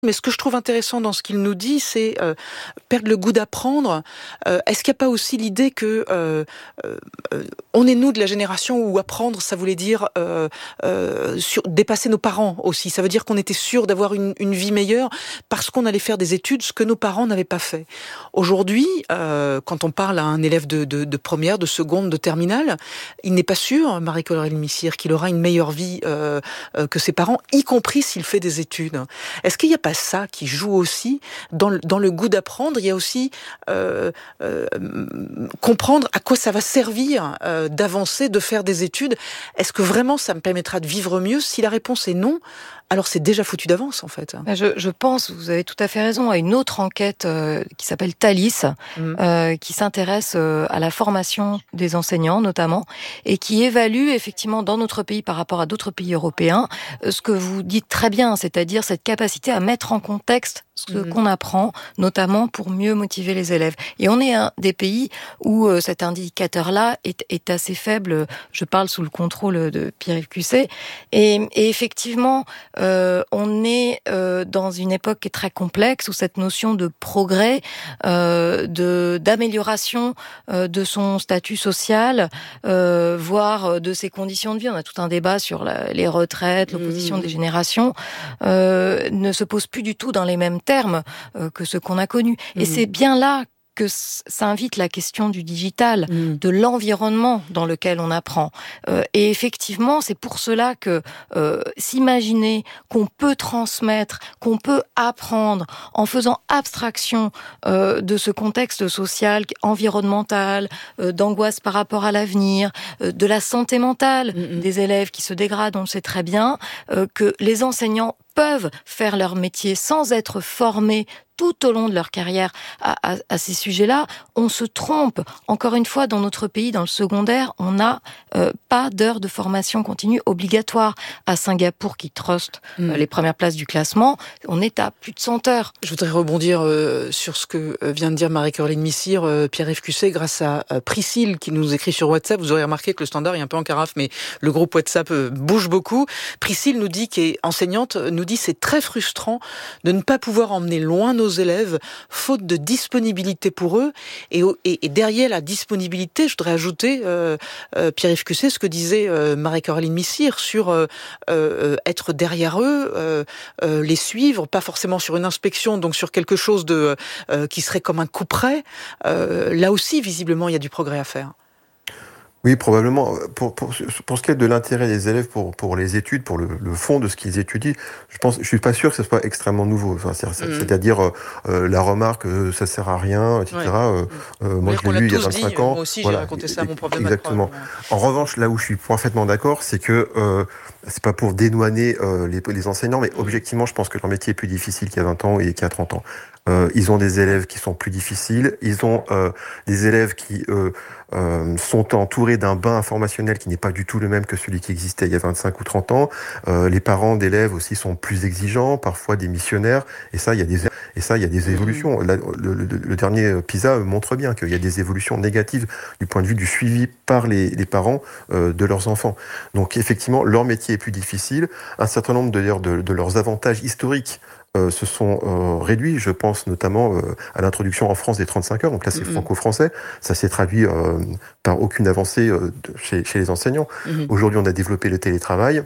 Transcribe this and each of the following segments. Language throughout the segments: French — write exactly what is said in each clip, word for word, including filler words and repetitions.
Mais ce que je trouve intéressant dans ce qu'il nous dit, c'est euh, perdre le goût d'apprendre. Euh, est-ce qu'il n'y a pas aussi l'idée que euh, euh, on est nous de la génération où apprendre, ça voulait dire euh, euh, sur, dépasser nos parents aussi. Ça veut dire qu'on était sûr d'avoir une, une vie meilleure parce qu'on allait faire des études, ce que nos parents n'avaient pas fait. Aujourd'hui, euh, quand on parle à un élève de, de, de première, de seconde, de terminale, il n'est pas sûr, Marie-Coralie Missire, qu'il aura une meilleure vie euh, euh, que ses parents, y compris s'il fait des études. Est-ce qu'il n'y a pas ça qui joue aussi dans le, dans le goût d'apprendre? Il y a aussi euh, euh, comprendre à quoi ça va servir euh, d'avancer, de faire des études. Est-ce que vraiment ça me permettra de vivre mieux? Si la réponse est non, alors c'est déjà foutu d'avance en fait. Je, je pense, vous avez tout à fait raison, à une autre enquête euh, qui s'appelle Thalys, mmh. euh, qui s'intéresse euh, à la formation des enseignants notamment, et qui évalue effectivement dans notre pays par rapport à d'autres pays européens euh, ce que vous dites très bien, c'est-à-dire cette capacité à mettre en contexte ce mmh. qu'on apprend, notamment pour mieux motiver les élèves. Et on est un des pays où euh, cet indicateur-là est, est assez faible. Je parle sous le contrôle de Pierre-Yves Cusset. Et, et effectivement, euh, on est euh, dans une époque qui est très complexe, où cette notion de progrès, euh, de d'amélioration euh, de son statut social, euh, voire de ses conditions de vie, on a tout un débat sur la, les retraites, l'opposition mmh. des générations, euh, ne se pose plus du tout dans les mêmes termes euh, que ce qu'on a connu. Mmh. Et c'est bien là que s'invite la question du digital, mmh. de l'environnement dans lequel on apprend. Euh, et effectivement, c'est pour cela que euh, s'imaginer qu'on peut transmettre, qu'on peut apprendre en faisant abstraction euh, de ce contexte social, environnemental, euh, d'angoisse par rapport à l'avenir, euh, de la santé mentale mmh. des élèves qui se dégradent, on le sait très bien, euh, que les enseignants peuvent faire leur métier sans être formés tout au long de leur carrière à, à, à ces sujets-là, on se trompe. Encore une fois, dans notre pays, dans le secondaire, on n'a euh, pas d'heures de formation continue obligatoire. À Singapour, qui truste mmh. euh, les premières places du classement, on est à plus de cent heures. Je voudrais rebondir euh, sur ce que vient de dire Marie-Coralie Missire, euh, Pierre-Yves Cusset, grâce à euh, Priscille, qui nous écrit sur WhatsApp. Vous aurez remarqué que le standard est un peu en carafe, mais le groupe WhatsApp euh, bouge beaucoup. Priscille nous dit, qui est enseignante, nous dit c'est très frustrant de ne pas pouvoir emmener loin nos élèves, faute de disponibilité pour eux. Et, et, et derrière la disponibilité, je voudrais ajouter, euh, euh, Pierre-Yves Cusset, ce que disait euh, Marie-Coralie Missire sur euh, euh, être derrière eux, euh, euh, les suivre, pas forcément sur une inspection, donc sur quelque chose de euh, qui serait comme un coup près. Euh, là aussi, visiblement, il y a du progrès à faire. Oui, probablement. Pour, pour, pour ce qui est de l'intérêt des élèves pour, pour les études, pour le, le fond de ce qu'ils étudient, je pense, je suis pas sûr que ce soit extrêmement nouveau. Enfin, c'est, c'est, mmh. C'est-à-dire euh, la remarque euh, ça sert à rien, et cetera. Ouais. Euh, euh, moi, je l'ai lu il y a vingt-cinq ans. Moi aussi, voilà. J'ai raconté ça à mon prof de maths. Exactement. En revanche, là où je suis parfaitement d'accord, c'est que euh, c'est pas pour dédouaner euh, les, les enseignants, mais mmh. objectivement, je pense que leur métier est plus difficile qu'il y a vingt ans et qu'il y a trente ans. Euh, ils ont des élèves qui sont plus difficiles. Ils ont euh, des élèves qui euh, euh, sont entourés d'un bain informationnel qui n'est pas du tout le même que celui qui existait il y a vingt-cinq ou trente ans. Euh, les parents d'élèves aussi sont plus exigeants, parfois démissionnaires. Et ça, il y a des et ça, il y a des évolutions. Là, le, le, le dernier PISA montre bien qu'il y a des évolutions négatives du point de vue du suivi par les, les parents euh, de leurs enfants. Donc, effectivement, leur métier est plus difficile. Un certain nombre d'ailleurs de, de leurs avantages historiques Euh, se sont euh, réduits. Je pense notamment euh, à l'introduction en France des trente-cinq heures. Donc là, c'est mmh. franco-français. Ça s'est traduit euh, par aucune avancée euh, de, chez, chez les enseignants. Mmh. Aujourd'hui, on a développé le télétravail.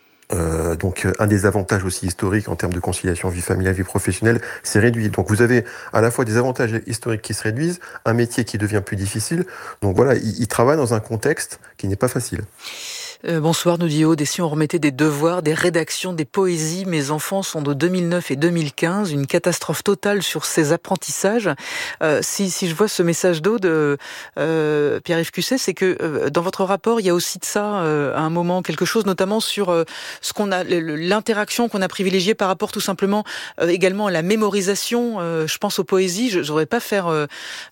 Euh, donc, un des avantages aussi historiques en termes de conciliation vie familiale, vie professionnelle, c'est réduit. Donc, vous avez à la fois des avantages historiques qui se réduisent, un métier qui devient plus difficile. Donc voilà, ils, ils travaillent dans un contexte qui n'est pas facile. Euh, bonsoir, nous dit Aude. Et si on remettait des devoirs, des rédactions, des poésies, mes enfants sont de deux mille neuf et deux mille quinze, une catastrophe totale sur ces apprentissages. Euh, si, si je vois ce message d'Aude, euh, Pierre-Yves Cusset, c'est que euh, dans votre rapport, il y a aussi de ça, euh, à un moment, quelque chose notamment sur euh, ce qu'on a, l'interaction qu'on a privilégiée par rapport tout simplement euh, également à la mémorisation. Euh, je pense aux poésies. Je n'aurais pas faire euh,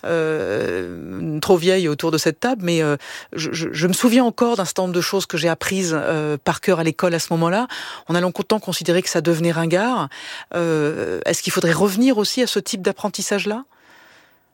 euh, trop vieille autour de cette table, mais euh, je, je, je me souviens encore d'un certain nombre de choses que j'ai apprises euh, par cœur à l'école à ce moment-là. On a longtemps considéré que ça devenait ringard. Euh, est-ce qu'il faudrait revenir aussi à ce type d'apprentissage-là ?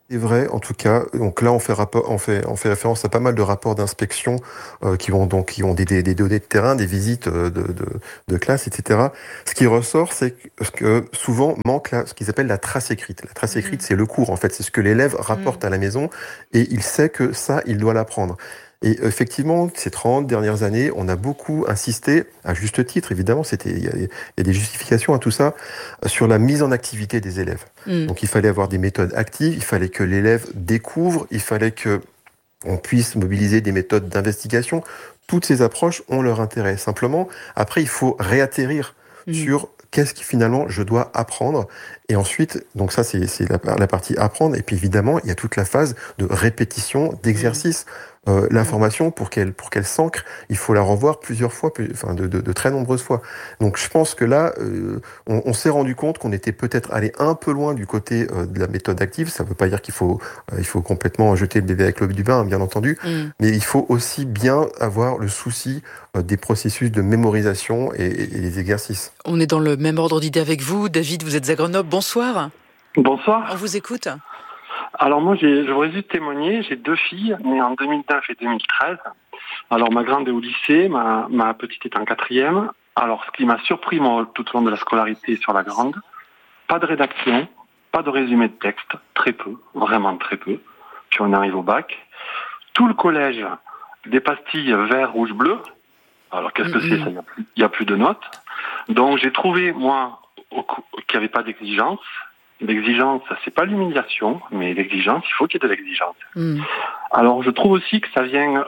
C'est vrai, en tout cas. Donc là, on fait, rapport, on fait, on fait référence à pas mal de rapports d'inspection euh, qui vont donc qui ont des, des, des données de terrain, des visites de, de, de classe, et cetera. Ce qui ressort, c'est que souvent manque la, ce qu'ils appellent la trace écrite. La trace écrite, mmh. c'est le cours, en fait, c'est ce que l'élève rapporte mmh. à la maison et il sait que ça, il doit l'apprendre. Et effectivement, ces trente dernières années, on a beaucoup insisté, à juste titre, évidemment, c'était, il y a, il y a des justifications à tout ça, sur la mise en activité des élèves. Mmh. Donc il fallait avoir des méthodes actives, il fallait que l'élève découvre, il fallait que on puisse mobiliser des méthodes d'investigation. Toutes ces approches ont leur intérêt. Simplement, après, il faut réatterrir mmh. sur qu'est-ce que finalement je dois apprendre. Et ensuite, donc ça, c'est, c'est la, la partie apprendre. Et puis évidemment, il y a toute la phase de répétition, d'exercice. Mmh. Euh, l'information, pour qu'elle, pour qu'elle s'ancre, il faut la revoir plusieurs fois, plus, enfin de, de, de très nombreuses fois. Donc je pense que là, euh, on, on s'est rendu compte qu'on était peut-être allé un peu loin du côté euh, de la méthode active. Ça ne veut pas dire qu'il faut, euh, il faut complètement jeter le bébé avec l'eau du bain, hein, bien entendu, mm. mais il faut aussi bien avoir le souci euh, des processus de mémorisation et, et, et les exercices. On est dans le même ordre d'idée avec vous. David, vous êtes à Grenoble. Bonsoir. Bonsoir. On vous écoute. Alors moi, j'ai, je voudrais juste témoigner, j'ai deux filles, nées en deux mille neuf et deux mille treize. Alors ma grande est au lycée, ma, ma petite est en quatrième. Alors ce qui m'a surpris moi, tout au long de la scolarité sur la grande, pas de rédaction, pas de résumé de texte, très peu, vraiment très peu. Puis on arrive au bac. Tout le collège, des pastilles vert, rouge, bleu. Alors qu'est-ce que mm-hmm. c'est ça? Il n'y a plus, il y a plus de notes. Donc j'ai trouvé, moi, au, qu'il n'y avait pas d'exigence. L'exigence, c'est pas l'humiliation, mais l'exigence, il faut qu'il y ait de l'exigence. Mm. Alors, je trouve aussi que ça vient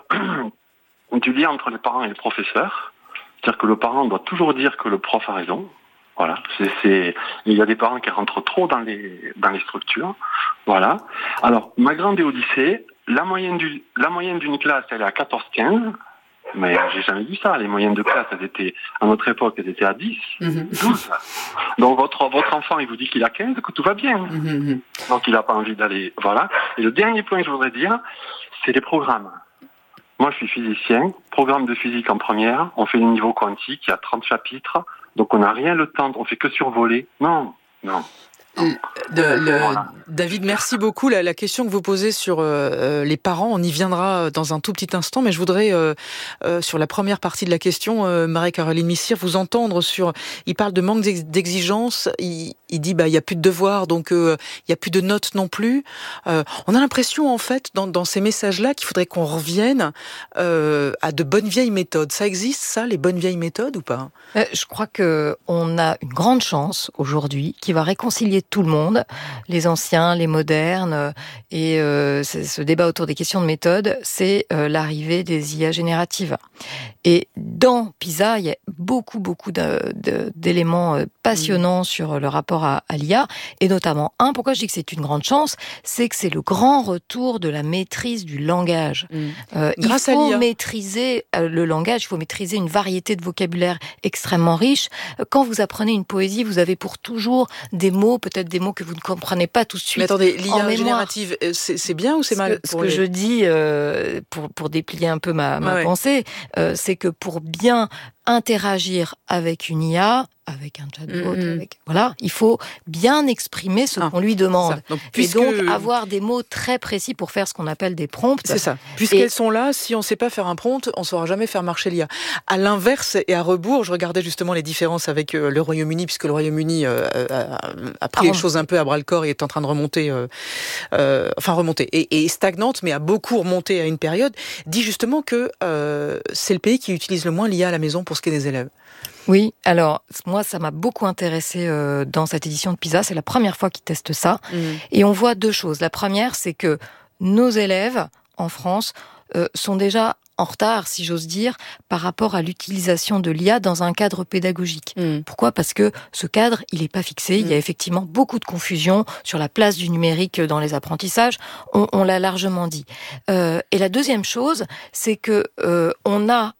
du lien entre les parents et les professeurs. C'est-à-dire que le parent doit toujours dire que le prof a raison. Voilà. C'est, c'est... Il y a des parents qui rentrent trop dans les, dans les structures. Voilà. Alors, ma grande est au lycée. La moyenne du, la moyenne d'une classe, elle est à quatorze quinze. Mais j'ai jamais vu ça. Les moyennes de classe, elles étaient, à notre époque, elles étaient à dix, mm-hmm. douze. Donc votre, votre enfant, il vous dit qu'il a quinze, que tout va bien. Mm-hmm. Donc il n'a pas envie d'aller, voilà. Et le dernier point que je voudrais dire, c'est les programmes. Moi, je suis physicien, programme de physique en première, on fait le niveau quantique, il y a trente chapitres, donc on n'a rien le temps, on fait que survoler. Non, non. De, le, voilà. David, merci beaucoup. La, la question que vous posez sur euh, les parents, on y viendra dans un tout petit instant, mais je voudrais, euh, euh, sur la première partie de la question, euh, Marie-Caroline Missire, vous entendre sur... Il parle de manque d'exigence, il, il dit bah il y a plus de devoirs, donc euh, il y a plus de notes non plus. Euh, on a l'impression, en fait, dans, dans ces messages-là, qu'il faudrait qu'on revienne euh, à de bonnes vieilles méthodes. Ça existe, ça, les bonnes vieilles méthodes, ou pas? euh, Je crois que on a une grande chance, aujourd'hui, qui va réconcilier tout le monde, les anciens, les modernes, et euh, ce débat autour des questions de méthode, c'est euh, l'arrivée des I A génératives. Et dans PISA, il y a beaucoup, beaucoup de, de, d'éléments passionnants mmh. sur le rapport à, à l'I A, et notamment un, pourquoi je dis que c'est une grande chance, c'est que c'est le grand retour de la maîtrise du langage. Mmh. Euh, Grâce il faut à l'I A. maîtriser le langage, il faut maîtriser une variété de vocabulaire extrêmement riche. Quand vous apprenez une poésie, vous avez pour toujours des mots, peut-être des mots que vous ne comprenez pas tout de suite. Mais attendez, l'I A générative, c'est, c'est bien ou c'est mal? Ce que, ce que les... je dis, euh, pour, pour déplier un peu ma, ma ah ouais. pensée, euh, c'est que pour bien interagir avec une I A, avec un chatbot, mmh. avec voilà, il faut bien exprimer ce ah, qu'on lui demande. Donc, puisque... Et donc avoir des mots très précis pour faire ce qu'on appelle des prompts. C'est ça. Puisqu'elles et... sont là, si on ne sait pas faire un prompt, on ne saura jamais faire marcher l'I A. À l'inverse et à rebours, je regardais justement les différences avec euh, le Royaume-Uni, puisque le Royaume-Uni euh, a, a pris ah, les choses un peu à bras-le-corps et est en train de remonter, euh, euh, enfin remonter, et, et stagnante, mais a beaucoup remonté à une période, dit justement que euh, c'est le pays qui utilise le moins l'I A à la maison pour ce qui est des élèves. Oui, alors moi ça m'a beaucoup intéressée euh, dans cette édition de PISA, c'est la première fois qu'ils testent ça, mmh. et on voit deux choses. La première, c'est que nos élèves en France euh, sont déjà en retard, si j'ose dire, par rapport à l'utilisation de l'I A dans un cadre pédagogique. Mmh. Pourquoi ? Parce que ce cadre, il n'est pas fixé. Mmh. Il y a effectivement beaucoup de confusion sur la place du numérique dans les apprentissages. On, on l'a largement dit. Euh, et la deuxième chose, c'est que euh, on a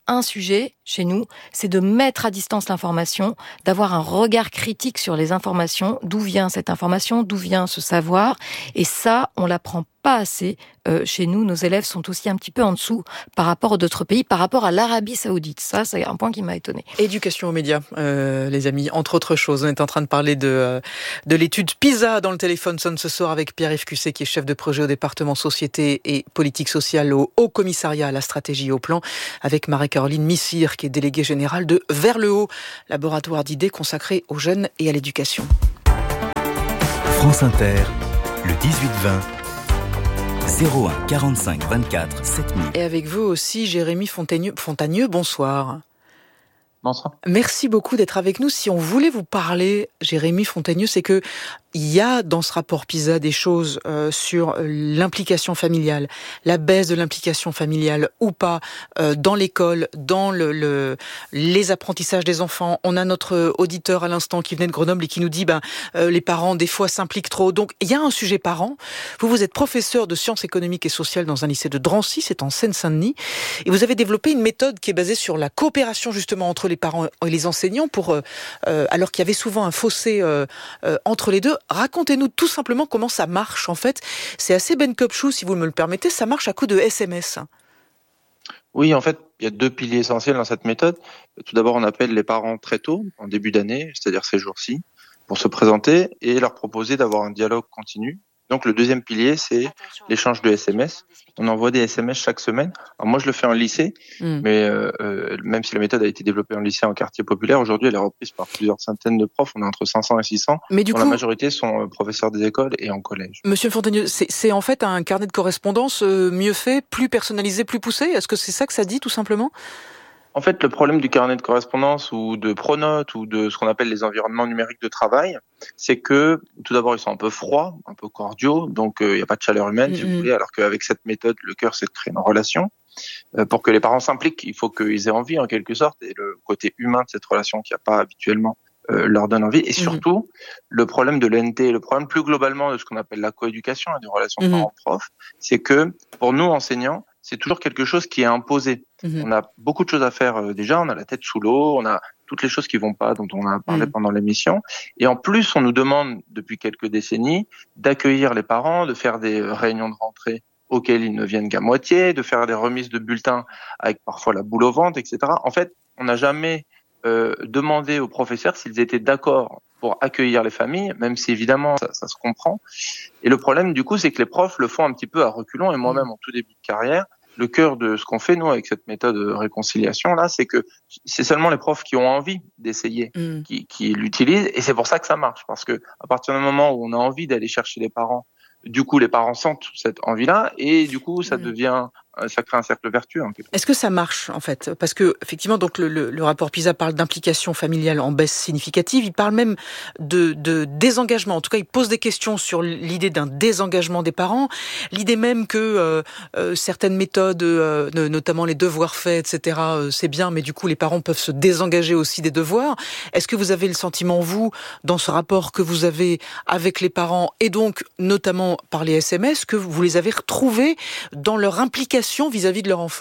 un sujet chez nous, c'est de mettre à distance l'information, d'avoir un regard critique sur les informations, d'où vient cette information, d'où vient ce savoir, et ça, on l'apprend pas assez euh, chez nous. Nos élèves sont aussi un petit peu en dessous par rapport à d'autres pays, par rapport à l'Arabie Saoudite. Ça, c'est un point qui m'a étonnée. Éducation aux médias, euh, les amis, entre autres choses. On est en train de parler de, euh, de l'étude PISA dans le téléphone sonne ce soir avec Pierre-Yves Cusset, qui est chef de projet au département société et politique sociale au Haut Commissariat à la stratégie et au plan, avec Marie-Caroline Missire, qui est déléguée générale de Vers le Haut, laboratoire d'idées consacré aux jeunes et à l'éducation. France Inter, le dix-huit vingt. zéro un quarante-cinq vingt-quatre sept mille. Et avec vous aussi, Jérémy Fontagneux. Fontagneux, bonsoir. Bonsoir. Merci beaucoup d'être avec nous. Si on voulait vous parler, Jérémy Fontagneux, c'est que il y a dans ce rapport PISA des choses euh, sur l'implication familiale, la baisse de l'implication familiale ou pas euh, dans l'école, dans le, le, les apprentissages des enfants. On a notre auditeur à l'instant qui venait de Grenoble et qui nous dit ben euh, les parents des fois s'impliquent trop. Donc il y a un sujet parent. Vous vous êtes professeur de sciences économiques et sociales dans un lycée de Drancy, c'est en Seine-Saint-Denis, et vous avez développé une méthode qui est basée sur la coopération justement entre les parents et les enseignants pour euh, euh, alors qu'il y avait souvent un fossé euh, euh, entre les deux. Racontez-nous tout simplement comment ça marche en fait. C'est assez Ben Kopchou, si vous me le permettez, ça marche à coup de S M S. Oui, en fait, il y a deux piliers essentiels dans cette méthode. Tout d'abord, on appelle les parents très tôt, en début d'année, c'est-à-dire ces jours-ci, pour se présenter et leur proposer d'avoir un dialogue continu. Donc le deuxième pilier, c'est l'échange de S M S. On envoie des S M S chaque semaine. Alors moi, je le fais en lycée, mmh. mais euh, euh, même si la méthode a été développée en lycée, en quartier populaire, aujourd'hui, elle est reprise par plusieurs centaines de profs. On est entre cinq cents et six cents. Mais du coup, la majorité sont professeurs des écoles et en collège. Monsieur Fontagneux, c'est, c'est en fait un carnet de correspondance mieux fait, plus personnalisé, plus poussé. Est-ce que c'est ça que ça dit, tout simplement ? En fait, le problème du carnet de correspondance ou de Pronote ou de ce qu'on appelle les environnements numériques de travail, c'est que tout d'abord, ils sont un peu froids, un peu cordiaux, donc il euh, n'y a pas de chaleur humaine, mmh. si vous voulez, alors qu'avec cette méthode, le cœur, c'est de créer une relation. Euh, pour que les parents s'impliquent, il faut qu'ils aient envie, en quelque sorte, et le côté humain de cette relation qu'il n'y a pas habituellement euh, leur donne envie. Et surtout, mmh. le problème de l'E N T, le problème plus globalement de ce qu'on appelle la coéducation et des relations mmh. parents-prof, c'est que pour nous, enseignants, c'est toujours quelque chose qui est imposé. Mmh. On a beaucoup de choses à faire euh, déjà, on a la tête sous l'eau, on a toutes les choses qui vont pas, dont on a parlé mmh. pendant l'émission. Et en plus, on nous demande depuis quelques décennies d'accueillir les parents, de faire des réunions de rentrée auxquelles ils ne viennent qu'à moitié, de faire des remises de bulletins avec parfois la boule au ventre, et cetera. En fait, on n'a jamais euh, demandé aux professeurs s'ils étaient d'accord pour accueillir les familles, même si évidemment ça, ça se comprend. Et le problème du coup, c'est que les profs le font un petit peu à reculons, et moi-même en tout début de carrière, le cœur de ce qu'on fait, nous, avec cette méthode de réconciliation, là, c'est que c'est seulement les profs qui ont envie d'essayer, mmh. qui, qui l'utilisent, et c'est pour ça que ça marche, parce que à partir du moment où on a envie d'aller chercher les parents, du coup, les parents sentent cette envie-là, et du coup, ça mmh. devient, ça crée un cercle vertueux. En quelque sorte. Est-ce que ça marche, en fait ? Parce que, effectivement, donc le, le, le rapport PISA parle d'implication familiale en baisse significative. Il parle même de, de désengagement. En tout cas, il pose des questions sur l'idée d'un désengagement des parents. L'idée même que euh, euh, certaines méthodes, euh, notamment les devoirs faits, et cetera, euh, c'est bien, mais du coup, les parents peuvent se désengager aussi des devoirs. Est-ce que vous avez le sentiment, vous, dans ce rapport que vous avez avec les parents, et donc, notamment par les S M S, que vous les avez retrouvés dans leur implication vis-à-vis de leur enfant ?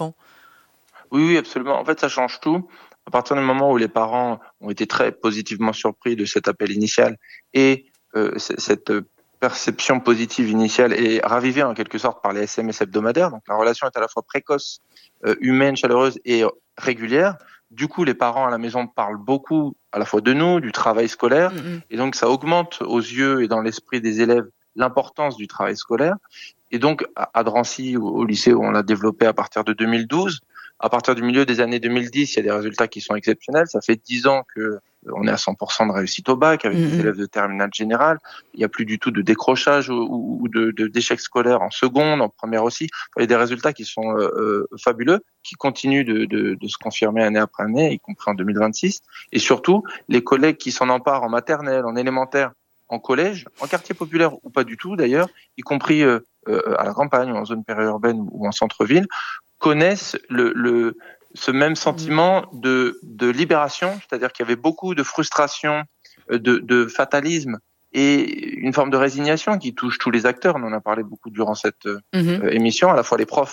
Oui, oui, absolument. En fait, ça change tout. À partir du moment où les parents ont été très positivement surpris de cet appel initial et euh, c- cette perception positive initiale est ravivée en quelque sorte par les S M S hebdomadaires, donc la relation est à la fois précoce, euh, humaine, chaleureuse et régulière. Du coup, les parents à la maison parlent beaucoup à la fois de nous, du travail scolaire, mmh. et donc ça augmente aux yeux et dans l'esprit des élèves l'importance du travail scolaire. Et donc, à Drancy, au lycée où on l'a développé à partir de deux mille douze, à partir du milieu des années deux mille dix, il y a des résultats qui sont exceptionnels. Ça fait dix ans que on est à cent pour cent de réussite au bac avec mmh. des élèves de terminale générale. Il n'y a plus du tout de décrochage ou, ou de, de, d'échec scolaire en seconde, en première aussi. Il y a des résultats qui sont euh, fabuleux, qui continuent de, de, de se confirmer année après année, y compris en deux mille vingt-six. Et surtout, les collègues qui s'en emparent en maternelle, en élémentaire, en collège, en quartier populaire ou pas du tout d'ailleurs, y compris euh, euh, à la campagne ou en zone périurbaine ou en centre-ville, connaissent le, le, ce même sentiment de, de libération, c'est-à-dire qu'il y avait beaucoup de frustration, de, de fatalisme et une forme de résignation qui touche tous les acteurs. On en a parlé beaucoup durant cette mmh. euh, émission, à la fois les profs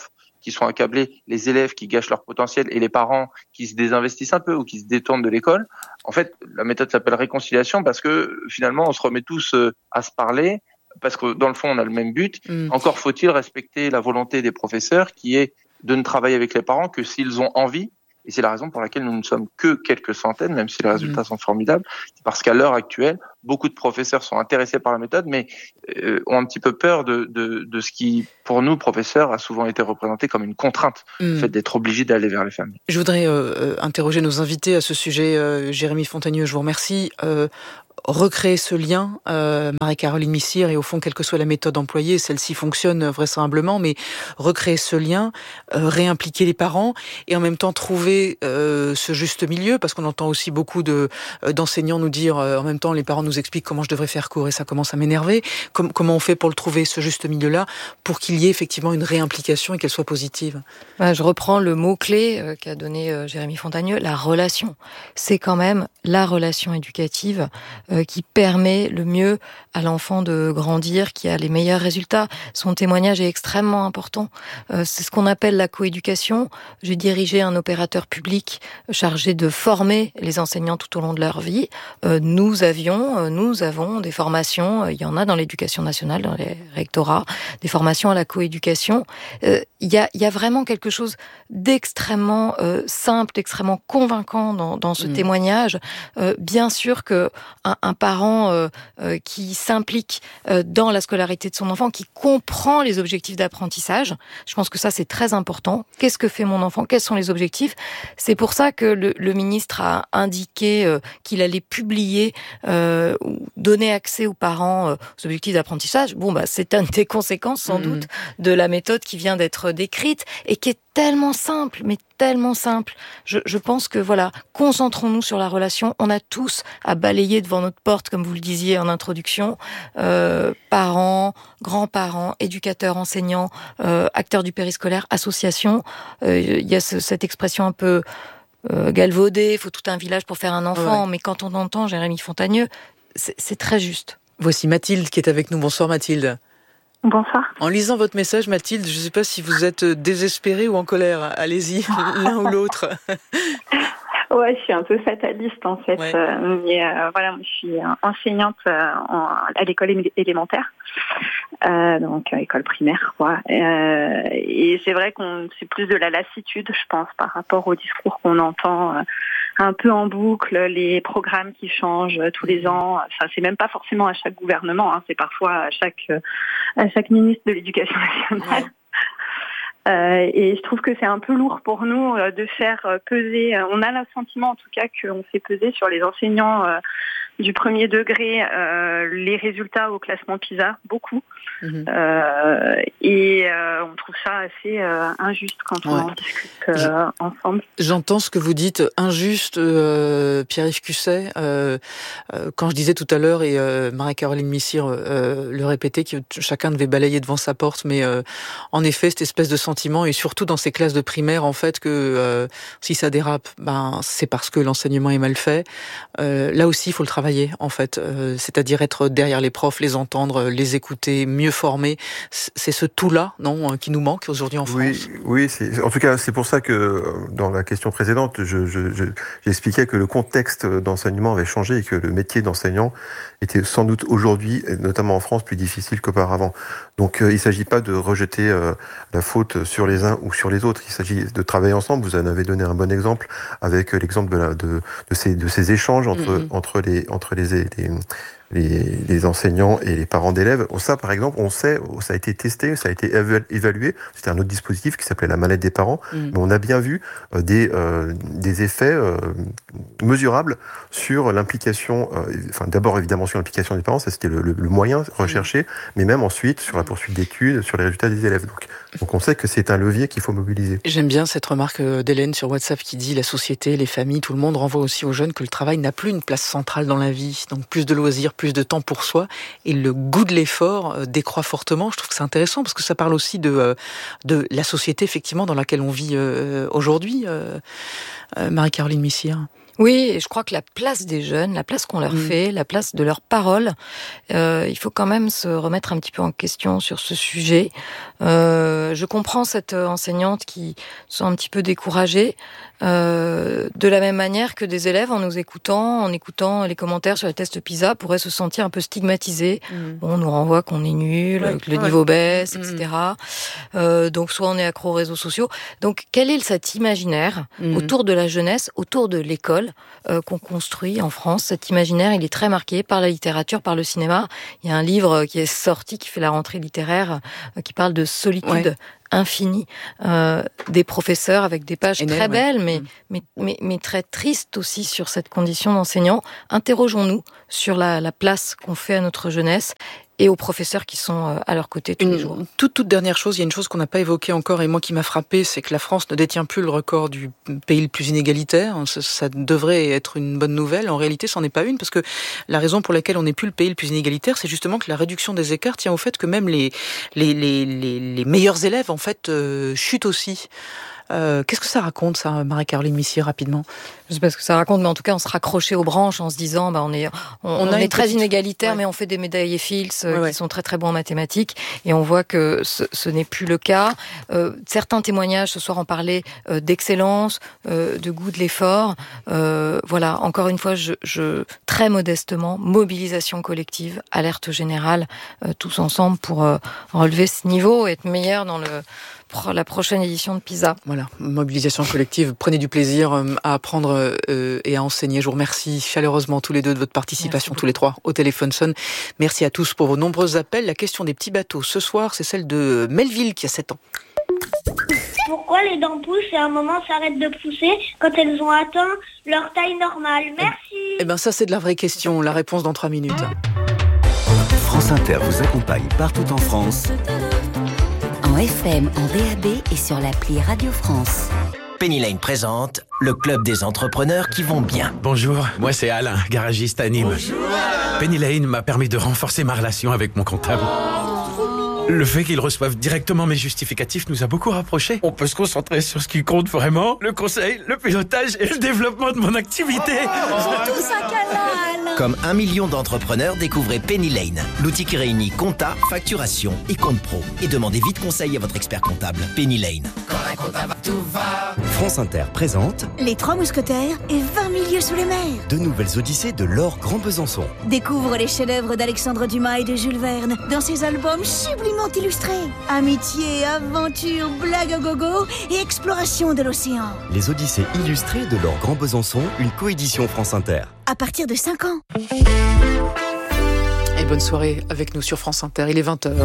qui sont accablés, les élèves qui gâchent leur potentiel et les parents qui se désinvestissent un peu ou qui se détournent de l'école. En fait, la méthode s'appelle réconciliation parce que finalement, on se remet tous à se parler parce que dans le fond, on a le même but. Mmh. Encore faut-il respecter la volonté des professeurs qui est de ne travailler avec les parents que s'ils ont envie. Et c'est la raison pour laquelle nous ne sommes que quelques centaines, même si les résultats mmh. sont formidables. C'est parce qu'à l'heure actuelle, beaucoup de professeurs sont intéressés par la méthode, mais euh, ont un petit peu peur de, de, de ce qui, pour nous, professeurs, a souvent été représenté comme une contrainte, mmh. le fait d'être obligé d'aller vers les familles. Je voudrais euh, interroger nos invités à ce sujet. Euh, Jérémy Fontanieu, je vous remercie. Euh, recréer ce lien, euh, Marie-Caroline Missire, et au fond, quelle que soit la méthode employée, celle-ci fonctionne vraisemblablement, mais recréer ce lien, euh, réimpliquer les parents, et en même temps trouver euh, ce juste milieu, parce qu'on entend aussi beaucoup de, euh, d'enseignants nous dire, euh, en même temps, les parents nous expliquent comment je devrais faire cours, et ça commence à m'énerver. Com- comment on fait pour le trouver, ce juste milieu-là, pour qu'il y ait effectivement une réimplication et qu'elle soit positive? Ouais, je reprends le mot-clé euh, qu'a donné euh, Jérémy Fontanieu, la relation. C'est quand même la relation éducative euh, qui permet le mieux à l'enfant de grandir, qui a les meilleurs résultats. Son témoignage est extrêmement important. Euh, c'est ce qu'on appelle la coéducation. J'ai dirigé un opérateur public chargé de former les enseignants tout au long de leur vie. Euh, nous avions, euh, nous avons des formations, euh, il y en a dans l'éducation nationale, dans les rectorats, des formations à la coéducation. Euh, il y a, il y a vraiment quelque chose d'extrêmement euh, simple, d'extrêmement convaincant dans, dans ce mmh. témoignage. Euh, bien sûr que un, un parent euh, euh, qui s'implique euh, dans la scolarité de son enfant, qui comprend les objectifs d'apprentissage, je pense que ça c'est très important. Qu'est-ce que fait mon enfant? Quels sont les objectifs? C'est pour ça que le, le ministre a indiqué euh, qu'il allait publier, euh, donner accès aux parents euh, aux objectifs d'apprentissage. Bon, bah c'est une des conséquences sans mmh. doute de la méthode qui vient d'être décrite et qui est tellement simple, mais tellement simple. Je, je pense que voilà, concentrons-nous sur la relation. On a tous à balayer devant notre porte, comme vous le disiez en introduction, euh, parents, grands-parents, éducateurs, enseignants, euh, acteurs du périscolaire, associations. Euh, il y a ce, cette expression un peu euh, galvaudée, il faut tout un village pour faire un enfant, ouais. mais quand on entend Jérémy Fontanieu, c'est, c'est très juste. Voici Mathilde qui est avec nous. Bonsoir Mathilde. Bonsoir. En lisant votre message, Mathilde, je ne sais pas si vous êtes désespérée ou en colère. Allez-y, l'un ou l'autre. Ouais, je suis un peu fataliste en fait. Ouais. Euh, mais euh, voilà, moi, je suis enseignante euh, en, à l'école élémentaire, euh, donc euh, école primaire, quoi. Euh, et c'est vrai qu'on c'est plus de la lassitude, je pense, par rapport au discours qu'on entend. Euh, un peu en boucle, les programmes qui changent tous les ans. Enfin, c'est même pas forcément à chaque gouvernement, hein, c'est parfois à chaque à chaque ministre de l'Éducation nationale. Ouais. Euh, et je trouve que c'est un peu lourd pour nous euh, de faire euh, peser. Euh, on a le sentiment, en tout cas, qu'on fait peser sur les enseignants euh, du premier degré euh, les résultats au classement PISA, beaucoup. Mmh. Euh, et euh, on trouve ça assez euh, injuste quand on ouais. en discute euh, ensemble. J'entends ce que vous dites, injuste, euh, Pierre-Yves Cusset. Euh, euh, quand je disais tout à l'heure, et euh, Marie-Caroline Missire euh, le répétait, que chacun devait balayer devant sa porte, mais euh, en effet, cette espèce de sentiment, et surtout dans ces classes de primaire, en fait, que euh, si ça dérape, ben c'est parce que l'enseignement est mal fait. Euh, là aussi, il faut le travailler, en fait, euh, c'est-à-dire être derrière les profs, les entendre, les écouter, mieux former. C'est ce tout-là, non, qui nous manque aujourd'hui en France. Oui, oui. C'est, en tout cas, c'est pour ça que dans la question précédente, je, je, je, j'expliquais que le contexte d'enseignement avait changé et que le métier d'enseignant était sans doute aujourd'hui, notamment en France, plus difficile qu'auparavant. Donc, euh, il ne s'agit pas de rejeter euh, la faute sur les uns ou sur les autres. Il s'agit de travailler ensemble. Vous en avez donné un bon exemple avec l'exemple de, la, de, de, ces, de ces échanges entre, mm-hmm. entre les entre les, les Les, les enseignants et les parents d'élèves. Ça, par exemple, on sait, ça a été testé, ça a été évalué. C'était un autre dispositif qui s'appelait la mallette des parents. Mmh. Mais on a bien vu euh, des, euh, des effets euh, mesurables sur l'implication, euh, enfin d'abord évidemment sur l'implication des parents, ça c'était le, le, le moyen recherché, mmh. mais même ensuite sur la poursuite d'études, sur les résultats des élèves. Donc, donc on sait que c'est un levier qu'il faut mobiliser. J'aime bien cette remarque d'Hélène sur WhatsApp qui dit la société, les familles, tout le monde renvoie aussi aux jeunes que le travail n'a plus une place centrale dans la vie. Donc plus de loisirs, plus de temps pour soi, et le goût de l'effort euh, décroît fortement. Je trouve que c'est intéressant parce que ça parle aussi de, euh, de la société effectivement dans laquelle on vit euh, aujourd'hui, euh, euh, Marie-Caroline Missire. Oui, et je crois que la place des jeunes, la place qu'on leur mmh. fait, la place de leurs paroles, euh, il faut quand même se remettre un petit peu en question sur ce sujet. Euh, je comprends cette enseignante qui sont un petit peu découragée, euh, de la même manière que des élèves, en nous écoutant, en écoutant les commentaires sur les tests PISA, pourraient se sentir un peu stigmatisés. Mmh. On nous renvoie qu'on est nul, ouais, que le ouais. niveau baisse, mmh. et cetera. Euh, donc soit on est accro aux réseaux sociaux. Donc quel est cet imaginaire mmh. autour de la jeunesse, autour de l'école, Euh, qu'on construit en France? Cet imaginaire, il est très marqué par la littérature, par le cinéma. Il y a un livre qui est sorti, qui fait la rentrée littéraire, euh, qui parle de solitude ouais. infinie, euh, des professeurs avec des pages Énerve, très belles, mais, mmh. mais, mais, mais très tristes aussi sur cette condition d'enseignant. Interrogeons-nous sur la, la place qu'on fait à notre jeunesse et aux professeurs qui sont à leur côté tous une les jours. Toute, toute dernière chose, il y a une chose qu'on n'a pas évoquée encore et moi qui m'a frappée, c'est que la France ne détient plus le record du pays le plus inégalitaire. Ça, ça devrait être une bonne nouvelle. En réalité, c'en est pas une parce que la raison pour laquelle on n'est plus le pays le plus inégalitaire, c'est justement que la réduction des écarts tient au fait que même les, les, les, les, les meilleurs élèves, en fait, euh, chutent aussi. Euh, qu'est-ce que ça raconte, ça, Marie-Caroline Missier, rapidement? Je sais pas ce que ça raconte, mais en tout cas, on se raccrochait aux branches en se disant, bah, on est, on, on, on est très petite... inégalitaire, ouais. mais on fait des médaillés Fields euh, ouais, ouais. qui sont très très bons en mathématiques, et on voit que ce, ce n'est plus le cas. Euh, certains témoignages ce soir en parlaient euh, d'excellence, euh, de goût de l'effort. Euh, voilà, encore une fois, je, je très modestement, mobilisation collective, alerte générale, euh, tous ensemble pour euh, relever ce niveau et être meilleur dans le la prochaine édition de PISA. Voilà, mobilisation collective. Prenez du plaisir à apprendre euh, et à enseigner. Je vous remercie chaleureusement tous les deux de votre participation, tous les trois, au téléphone sonne. Merci à tous pour vos nombreux appels. La question des petits bateaux ce soir, c'est celle de Melville qui a sept ans. Pourquoi les dents poussent et à un moment s'arrêtent de pousser quand elles ont atteint leur taille normale? Merci. Eh bien ça c'est de la vraie question. La réponse dans trois minutes. France Inter vous accompagne partout en France. En F M, en D A B et sur l'appli Radio France. Penny Lane présente le club des entrepreneurs qui vont bien. Bonjour, moi c'est Alain, garagiste à Nîmes. Bonjour. Penny Lane m'a permis de renforcer ma relation avec mon comptable. Le fait qu'ils reçoivent directement mes justificatifs nous a beaucoup rapprochés. On peut se concentrer sur ce qui compte vraiment, le conseil, le pilotage et le développement de mon activité. Oh, c'est tous un canal. Comme un million d'entrepreneurs, découvrez Penny Lane, l'outil qui réunit compta, facturation et compte pro. Et demandez vite conseil à votre expert comptable. Penny Lane. Quand un comptable, tout va. France Inter présente Les Trois Mousquetaires et vingt milieux sous les mers. Deux nouvelles odyssées de Laure Grand Besançon. Découvre les chefs-d'œuvre d'Alexandre Dumas et de Jules Verne dans ses albums sublimement illustrés. Amitié, aventure, blague à gogo et exploration de l'océan. Les odyssées illustrées de Laure Grand Besançon, une coédition France Inter. À partir de cinq ans. Et bonne soirée avec nous sur France Inter, il est vingt heures.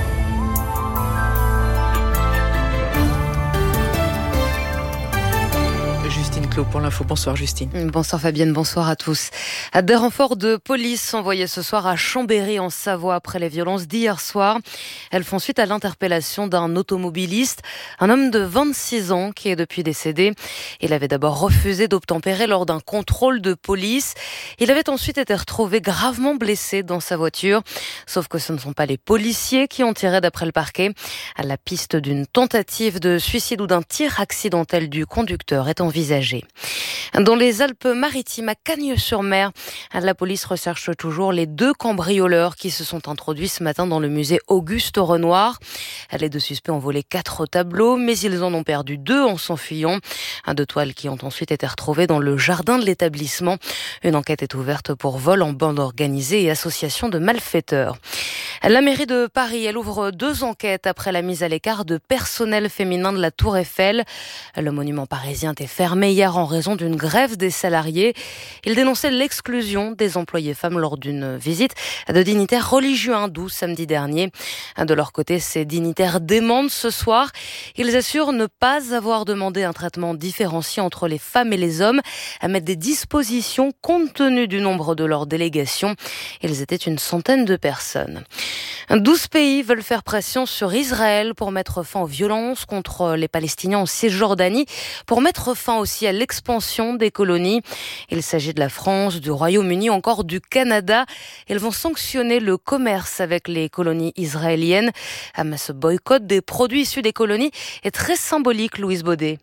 Justine Clos pour l'info. Bonsoir Justine. Bonsoir Fabienne, bonsoir à tous. Des renforts de police envoyés ce soir à Chambéry en Savoie après les violences d'hier soir. Elles font suite à l'interpellation d'un automobiliste, un homme de vingt-six ans qui est depuis décédé. Il avait d'abord refusé d'obtempérer lors d'un contrôle de police. Il avait ensuite été retrouvé gravement blessé dans sa voiture. Sauf que ce ne sont pas les policiers qui ont tiré d'après le parquet. La piste d'une tentative de suicide ou d'un tir accidentel du conducteur est envisagée. Dans les Alpes-Maritimes, à Cagnes-sur-Mer, la police recherche toujours les deux cambrioleurs qui se sont introduits ce matin dans le musée Auguste Renoir. Les deux suspects ont volé quatre tableaux, mais ils en ont perdu deux en s'enfuyant. Deux toiles qui ont ensuite été retrouvées dans le jardin de l'établissement. Une enquête est ouverte pour vol en bande organisée et association de malfaiteurs. La mairie de Paris, elle ouvre deux enquêtes après la mise à l'écart de personnel féminin de la Tour Eiffel. Le monument parisien était fermé hier en raison d'une grève des salariés. Il dénonçait l'exclusion des employés femmes lors d'une visite de dignitaires religieux hindous samedi dernier. De leur côté, ces dignitaires démentent ce soir. Ils assurent ne pas avoir demandé un traitement différencié entre les femmes et les hommes, à mettre des dispositions compte tenu du nombre de leurs délégations. Ils étaient une centaine de personnes. douze pays veulent faire pression sur Israël pour mettre fin aux violences contre les Palestiniens en Cisjordanie, pour mettre fin aussi à l'expansion des colonies. Il s'agit de la France, du Royaume-Uni, encore du Canada. Ils vont sanctionner le commerce avec les colonies israéliennes. Ce boycott des produits issus des colonies est très symbolique, Louise Baudet.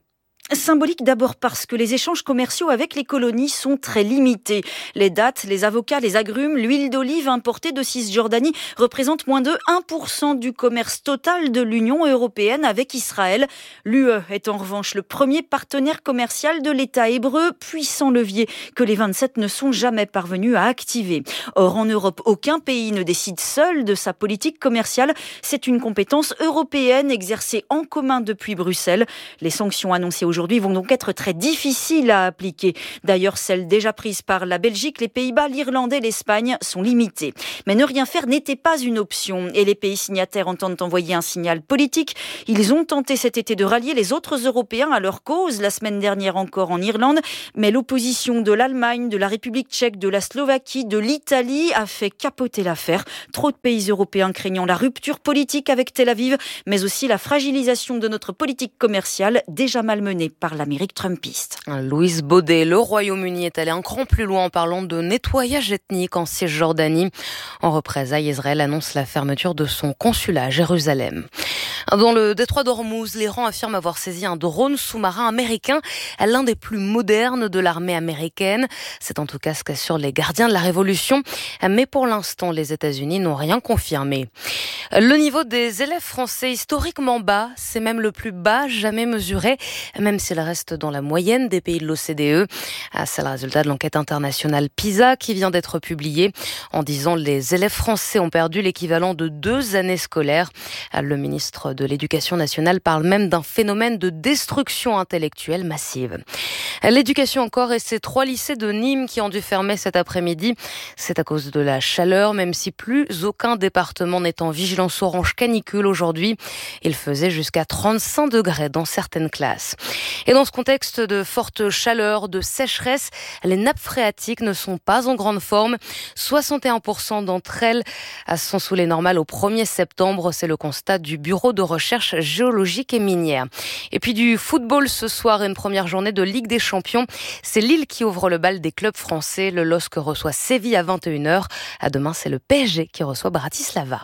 Symbolique d'abord parce que les échanges commerciaux avec les colonies sont très limités. Les dattes, les avocats, les agrumes, l'huile d'olive importée de Cisjordanie représentent moins de un pour cent du commerce total de l'Union européenne avec Israël. L'U E est en revanche le premier partenaire commercial de l'État hébreu, puissant levier que les vingt-sept ne sont jamais parvenus à activer. Or, en Europe, aucun pays ne décide seul de sa politique commerciale. C'est une compétence européenne exercée en commun depuis Bruxelles. Les sanctions annoncées aujourd'hui vont donc être très difficiles à appliquer. D'ailleurs, celles déjà prises par la Belgique, les Pays-Bas, l'Irlande et l'Espagne sont limitées. Mais ne rien faire n'était pas une option et les pays signataires entendent envoyer un signal politique. Ils ont tenté cet été de rallier les autres Européens à leur cause, la semaine dernière encore en Irlande, mais l'opposition de l'Allemagne, de la République tchèque, de la Slovaquie, de l'Italie a fait capoter l'affaire. Trop de pays européens craignant la rupture politique avec Tel Aviv, mais aussi la fragilisation de notre politique commerciale déjà malmenée par l'Amérique trumpiste. Louise Baudet, le Royaume-Uni est allé un cran plus loin en parlant de nettoyage ethnique en Cisjordanie. En représailles, Israël annonce la fermeture de son consulat à Jérusalem. Dans le détroit d'Ormuz, l'Iran affirme avoir saisi un drone sous-marin américain, l'un des plus modernes de l'armée américaine. C'est en tout cas ce qu'assurent les gardiens de la Révolution. Mais pour l'instant, les États-Unis n'ont rien confirmé. Le niveau des élèves français, historiquement bas, c'est même le plus bas jamais mesuré, même s'il reste dans la moyenne des pays de l'O C D E. C'est le résultat de l'enquête internationale PISA qui vient d'être publiée. En dix ans, les élèves français ont perdu l'équivalent de deux années scolaires. Le ministre de l'Éducation nationale parle même d'un phénomène de destruction intellectuelle massive. L'éducation encore et ces trois lycées de Nîmes qui ont dû fermer cet après-midi. C'est à cause de la chaleur, même si plus aucun département n'est en vigilance orange canicule aujourd'hui. Il faisait jusqu'à trente-cinq degrés dans certaines classes. Et dans ce contexte de forte chaleur, de sécheresse, les nappes phréatiques ne sont pas en grande forme. soixante et un pour cent d'entre elles sont sous les normales au premier septembre. C'est le constat du Bureau de recherche géologique et minière. Et puis du football ce soir, une première journée de Ligue des Champions. C'est Lille qui ouvre le bal des clubs français. Le L O S C reçoit Séville à vingt et une heures. À demain, c'est le P S G qui reçoit Bratislava.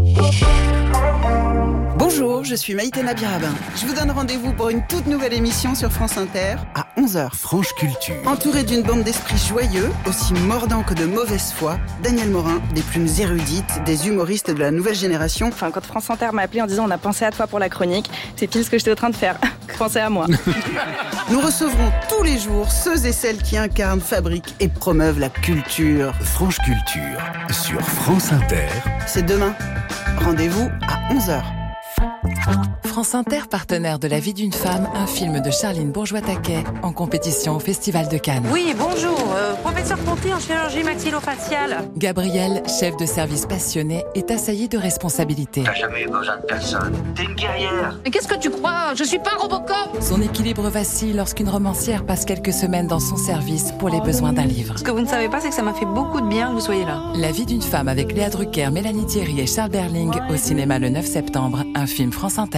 Bonjour, je suis Maïté Nabirabin. Je vous donne rendez-vous pour une toute nouvelle émission sur France Inter à onze heures. Franche Culture. Entouré d'une bande d'esprits joyeux, aussi mordants que de mauvaise foi, Daniel Morin, des plumes érudites, des humoristes de la nouvelle génération. Enfin, quand France Inter m'a appelé en disant on a pensé à toi pour la chronique, c'est pile ce que j'étais en train de faire. Pensez à moi. Nous recevrons tous les jours ceux et celles qui incarnent, fabriquent et promeuvent la culture. Franche Culture sur France Inter. C'est demain. Rendez-vous à onze heures. France Inter, partenaire de La vie d'une femme, un film de Charline Bourgeois-Taquet en compétition au Festival de Cannes. Oui, bonjour, euh, professeur Ponty en chirurgie maxillofaciale. Gabrielle, chef de service passionné, est assaillie de responsabilités. T'as jamais eu besoin de personne. T'es une guerrière. Mais qu'est-ce que tu crois ? Je suis pas un Robocop. Son équilibre vacille lorsqu'une romancière passe quelques semaines dans son service pour les besoins d'un livre. Ce que vous ne savez pas, c'est que ça m'a fait beaucoup de bien que vous soyez là. La vie d'une femme avec Léa Drucker, Mélanie Thierry et Charles Berling au cinéma le neuf septembre, un film France Inter.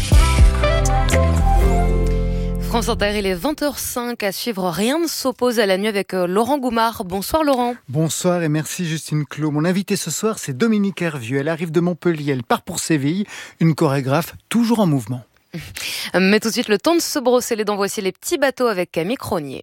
France Inter, il est vingt heures cinq à suivre. Rien ne s'oppose à la nuit avec Laurent Goumard. Bonsoir Laurent. Bonsoir et merci Justine Clos. Mon invitée ce soir, c'est Dominique Hervieux. Elle arrive de Montpellier, elle part pour Séville. Une chorégraphe toujours en mouvement. Mais tout de suite, le temps de se brosser les dents. Voici les petits bateaux avec Camille Cronier.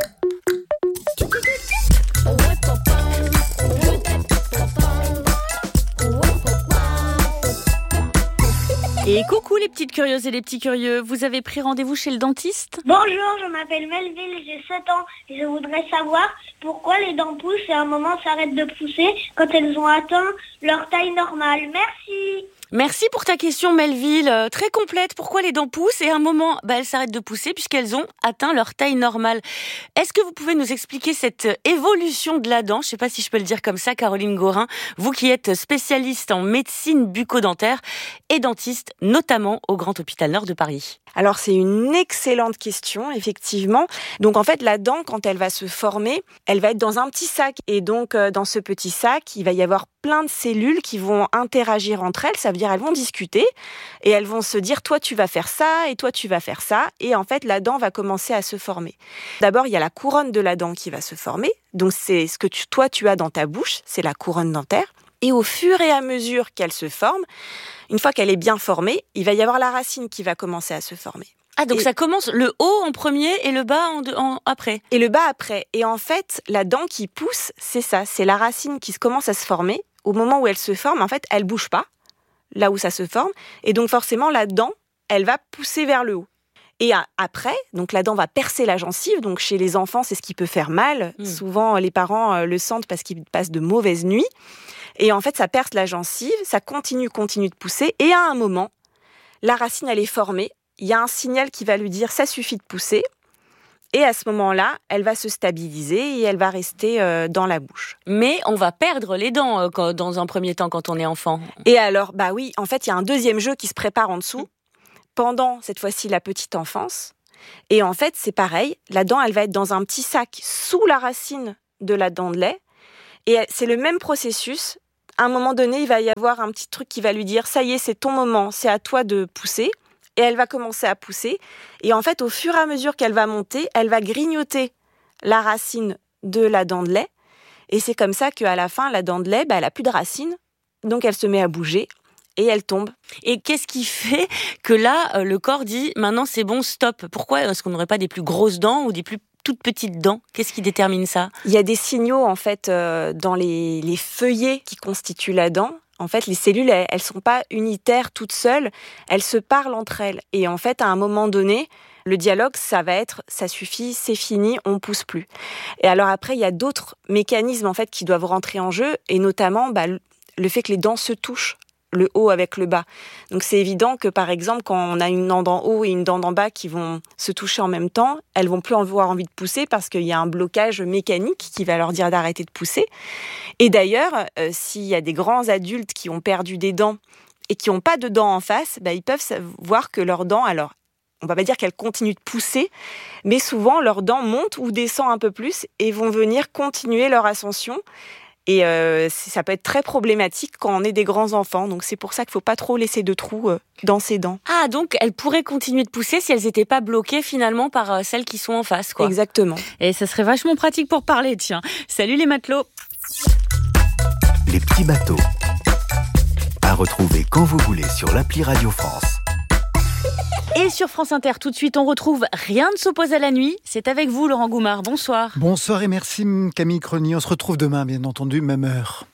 Et coucou les petites curieuses et les petits curieux, vous avez pris rendez-vous chez le dentiste ? Bonjour, je m'appelle Melville, j'ai sept ans et je voudrais savoir pourquoi les dents poussent et à un moment s'arrêtent de pousser quand elles ont atteint leur taille normale. Merci. Merci pour ta question Melville, euh, très complète. Pourquoi les dents poussent et à un moment bah, elles s'arrêtent de pousser puisqu'elles ont atteint leur taille normale. Est-ce que vous pouvez nous expliquer cette évolution de la dent ? Je ne sais pas si je peux le dire comme ça, Caroline Gorin, vous qui êtes spécialiste en médecine bucco-dentaire et dentiste, notamment au Grand Hôpital Nord de Paris. Alors c'est une excellente question, effectivement. Donc en fait la dent, quand elle va se former, elle va être dans un petit sac. Et donc euh, dans ce petit sac, il va y avoir plein de cellules qui vont interagir entre elles. Ça veut dire elles vont discuter et elles vont se dire toi tu vas faire ça et toi tu vas faire ça. Et en fait la dent va commencer à se former. D'abord il y a la couronne de la dent qui va se former. Donc c'est ce que tu, toi tu as dans ta bouche, c'est la couronne dentaire. Et au fur et à mesure qu'elle se forme, une fois qu'elle est bien formée, il va y avoir la racine qui va commencer à se former. Ah, donc et, ça commence le haut en premier et le bas en, en, après. Et le bas après. Et en fait, la dent qui pousse, c'est ça. C'est la racine qui commence à se former. Au moment où elle se forme, en fait, elle bouge pas, là où ça se forme. Et donc forcément, la dent, elle va pousser vers le haut. Et après, donc la dent va percer la gencive. Donc chez les enfants, c'est ce qui peut faire mal. Mmh. Souvent, les parents le sentent parce qu'ils passent de mauvaises nuits. Et en fait, ça perce la gencive, ça continue, continue de pousser. Et à un moment, la racine, elle est formée. Il y a un signal qui va lui dire « ça suffit de pousser ». Et à ce moment-là, elle va se stabiliser et elle va rester euh, dans la bouche. Mais on va perdre les dents euh, quand, dans un premier temps quand on est enfant. Et alors, bah oui, en fait, il y a un deuxième jeu qui se prépare en dessous, pendant cette fois-ci la petite enfance. Et en fait, c'est pareil, la dent, elle va être dans un petit sac sous la racine de la dent de lait. Et c'est le même processus. À un moment donné, il va y avoir un petit truc qui va lui dire « ça y est, c'est ton moment, c'est à toi de pousser ». Et elle va commencer à pousser. Et en fait, au fur et à mesure qu'elle va monter, elle va grignoter la racine de la dent de lait. Et c'est comme ça qu'à la fin, la dent de lait, bah, elle n'a plus de racine. Donc, elle se met à bouger et elle tombe. Et qu'est-ce qui fait que là, euh, le corps dit « maintenant, c'est bon, stop ». Pourquoi est-ce qu'on n'aurait pas des plus grosses dents ou des plus toutes petites dents? Qu'est-ce qui détermine ça? Il y a des signaux, en fait, euh, dans les, les feuillets qui constituent la dent. En fait, les cellules, elles ne sont pas unitaires toutes seules, elles se parlent entre elles. Et en fait, à un moment donné, le dialogue, ça va être « ça suffit, c'est fini, on ne pousse plus ». Et alors après, il y a d'autres mécanismes en fait, qui doivent rentrer en jeu, et notamment bah, le fait que les dents se touchent, le haut avec le bas. Donc c'est évident que par exemple, quand on a une dent d'en haut et une dent d'en bas qui vont se toucher en même temps, elles vont plus avoir envie de pousser parce qu'il y a un blocage mécanique qui va leur dire d'arrêter de pousser. Et d'ailleurs, euh, s'il y a des grands adultes qui ont perdu des dents et qui n'ont pas de dents en face, bah, ils peuvent voir que leurs dents, alors on va pas dire qu'elles continuent de pousser, mais souvent leurs dents montent ou descendent un peu plus et vont venir continuer leur ascension. Et euh, ça peut être très problématique quand on est des grands enfants. Donc c'est pour ça qu'il ne faut pas trop laisser de trous euh, dans ses dents. Ah, donc elles pourraient continuer de pousser si elles n'étaient pas bloquées finalement par euh, celles qui sont en face, quoi. Exactement. Et ça serait vachement pratique pour parler, tiens. Salut les matelots. Les petits bateaux. À retrouver quand vous voulez sur l'appli Radio France. Et sur France Inter, tout de suite, on retrouve Rien ne s'oppose à la nuit. C'est avec vous, Laurent Goumard. Bonsoir. Bonsoir et merci Camille Crony. On se retrouve demain, bien entendu, même heure.